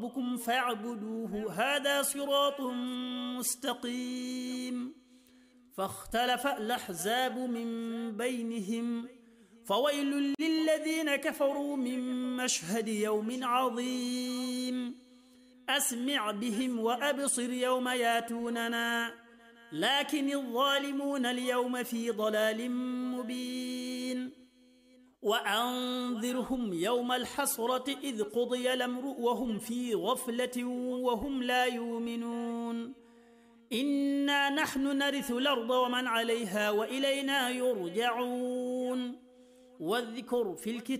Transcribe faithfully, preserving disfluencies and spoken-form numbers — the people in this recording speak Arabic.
ربكم فاعبدوه هذا صراط مستقيم فاختلف الأحزاب من بينهم فويل للذين كفروا من مشهد يوم عظيم أسمع بهم وأبصر يوم ياتوننا لكن الظالمون اليوم في ضلال مبين وأنذرهم يوم الحسرة إذ قضي الأمر وهم في غفلة وهم لا يؤمنون إنا نحن نرث الأرض ومن عليها وإلينا يرجعون واذكر في الكتاب